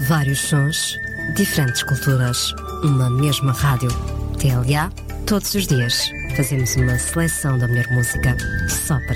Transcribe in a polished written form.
Vários sons, diferentes culturas, uma mesma rádio. TLA, todos os dias, fazemos uma seleção da melhor música só para